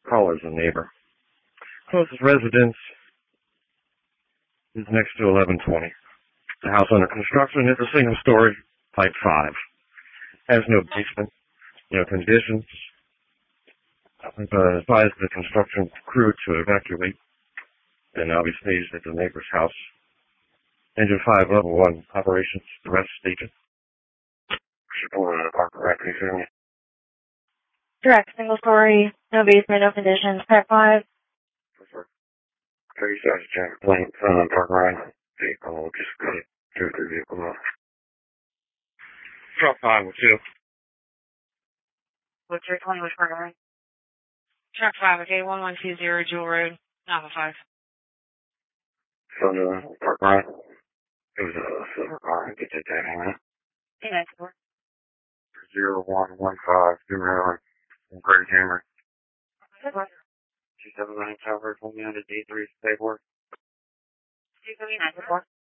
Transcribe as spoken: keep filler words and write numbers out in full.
Caller's a neighbor. Closest residence is next to eleven twenty. The house under construction is a single story, type five. Has no basement, no conditions. I've uh, advised the construction crew to evacuate. And now he stays at the neighbor's house. Engine five, level one, operations, the rest station. Support in the park, right, please, hear me? Correct, single story, no basement, no conditions, type five. thirty Sergeant Jack Plain, front on park ride. Vehicle, just go to the vehicle off. Truck five with two. What's your twenty, which part of it? Truck five, okay, one one two zero Jewel Road, Napa five. Front of the park ride. It was a silver car. Get that down, man. Hey, that's four. Zero one one five, two Maryland. Great Hammer. Two seven nine Tower, twenty nine to D three, paperwork. two seven nine, four.